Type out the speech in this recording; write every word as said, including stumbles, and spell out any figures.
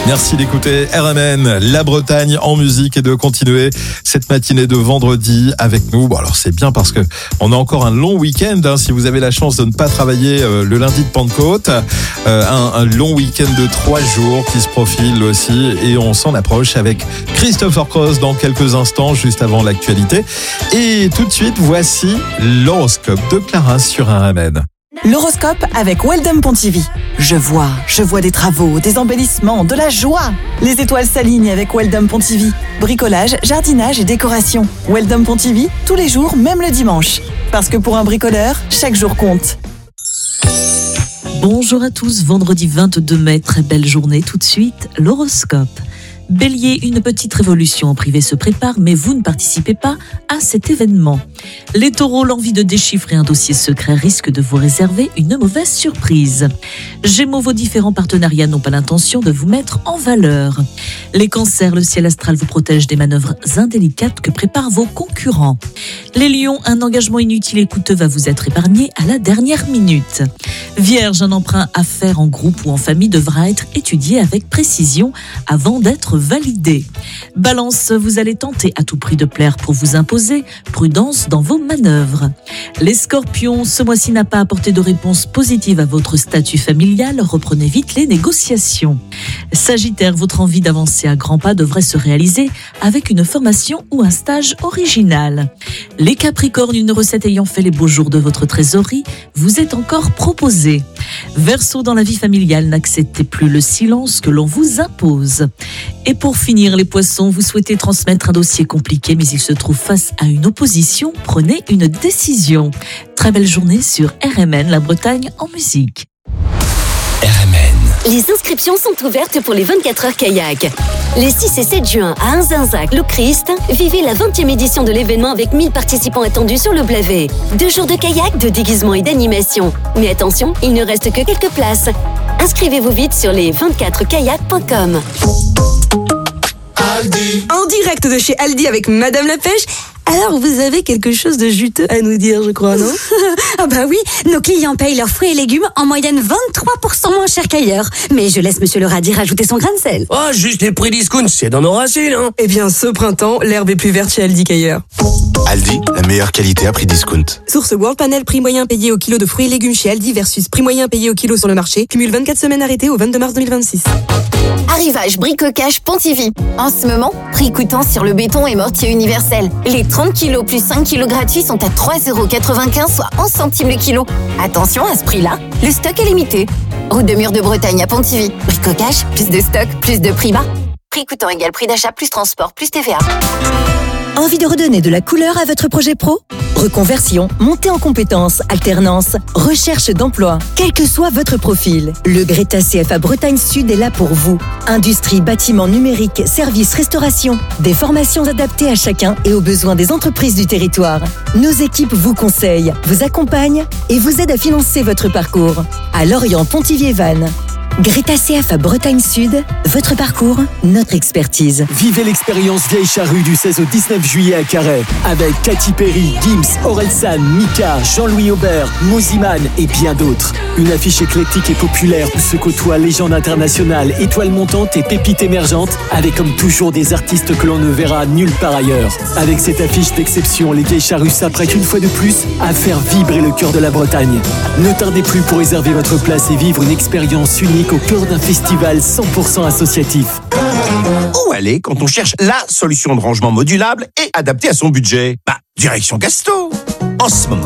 Merci d'écouter R M N, la Bretagne en musique, et de continuer cette matinée de vendredi avec nous. Bon, alors c'est bien parce que on a encore un long week-end, hein, si vous avez la chance de ne pas travailler euh, le lundi de Pentecôte. Euh, un, un long week-end de trois jours qui se profile aussi, et on s'en approche avec Christopher Cross dans quelques instants, juste avant l'actualité. Et tout de suite, voici l'horoscope de Clara sur R M N. L'horoscope avec Weldom Pontivy. Je vois, je vois des travaux, des embellissements, de la joie. Les étoiles s'alignent avec Weldom Pontivy. Bricolage, jardinage et décoration. Weldom Pontivy, tous les jours, même le dimanche. Parce que pour un bricoleur, chaque jour compte. Bonjour à tous, vendredi vingt-deux mai, très belle journée. Tout de suite, l'horoscope. Bélier, une petite révolution en privé se prépare, mais vous ne participez pas à cet événement. Les taureaux, l'envie de déchiffrer un dossier secret risque de vous réserver une mauvaise surprise. Gémeaux, vos différents partenariats n'ont pas l'intention de vous mettre en valeur. Les cancers, le ciel astral vous protège des manœuvres indélicates que préparent vos concurrents. Les lions, un engagement inutile et coûteux va vous être épargné à la dernière minute. Vierge, un emprunt à faire en groupe ou en famille devra être étudié avec précision avant d'être validé. Balance, vous allez tenter à tout prix de plaire pour vous imposer. Prudence dans vos manœuvres. Les scorpions, ce mois-ci n'a pas apporté de réponse positive à votre statut familial. Reprenez vite les négociations. Sagittaire, votre envie d'avancer à grands pas devrait se réaliser avec une formation ou un stage original. Les capricornes, une recette ayant fait les beaux jours de votre trésorerie vous est encore proposée. Verseau, dans la vie familiale, n'acceptez plus le silence que l'on vous impose. Et pour finir, les poissons, vous souhaitez transmettre un dossier compliqué, mais il se trouve face à une opposition. Prenez une décision. Très belle journée sur R M N, la Bretagne en musique. R M N. Les inscriptions sont ouvertes pour les vingt-quatre heures kayak. Les six et sept juin à Inzinzac, le Christ, vivez la vingtième édition de l'événement avec mille participants attendus sur le Blavet. Deux jours de kayak, de déguisement et d'animation. Mais attention, il ne reste que quelques places. Inscrivez-vous vite sur les vingt-quatre kayak point com. Aldi. En direct de chez Aldi avec Madame la Pêche. Alors, vous avez quelque chose de juteux à nous dire, je crois, non? Ah bah oui, nos clients payent leurs fruits et légumes en moyenne vingt-trois pour cent moins cher qu'ailleurs. Mais je laisse Monsieur le radis rajouter son grain de sel. Oh, juste les prix discount, c'est dans nos racines, hein. Eh bien, ce printemps, l'herbe est plus verte chez Aldi qu'ailleurs. Aldi, la meilleure qualité à prix discount. Source World Panel, prix moyen payé au kilo de fruits et légumes chez Aldi versus prix moyen payé au kilo sur le marché. Cumule vingt-quatre semaines arrêtées au vingt-deux mars deux mille vingt-six. Arrivage Bricocash Pontivy. En ce moment, prix coûtant sur le béton et mortier universel. Les trente kilos plus cinq kilos gratuits sont à trois euros quatre-vingt-quinze, soit onze centimes le kilo. Attention, à ce prix-là, le stock est limité. Route de Mur de Bretagne à Pontivy. Bricocash, plus de stock, plus de prix bas. Prix coûtant égal prix d'achat plus transport plus T V A. Envie de redonner de la couleur à votre projet pro ? Reconversion, montée en compétences, alternance, recherche d'emploi. Quel que soit votre profil, le Greta C F A Bretagne Sud est là pour vous. Industrie, bâtiment numérique, services, restauration. Des formations adaptées à chacun et aux besoins des entreprises du territoire. Nos équipes vous conseillent, vous accompagnent et vous aident à financer votre parcours. À Lorient, Pontivy et Vannes. Greta C F A Bretagne Sud, votre parcours, notre expertise. Vivez l'expérience Vieille Charrue du seize au dix-neuf juillet à Carhaix. Avec Katy Perry, Gims, Orelsan, Mika, Jean-Louis Aubert, Moziman et bien d'autres. Une affiche éclectique et populaire où se côtoient légendes internationales, étoiles montantes et pépites émergentes, avec comme toujours des artistes que l'on ne verra nulle part ailleurs. Avec cette affiche d'exception, les Vieilles Charrues s'apprêtent une fois de plus à faire vibrer le cœur de la Bretagne. Ne tardez plus pour réserver votre place et vivre une expérience unique au cœur d'un festival cent pour cent associatif. Où aller quand on cherche la solution de rangement modulable et adaptée à son budget? Bah, direction Gasto. En ce moment,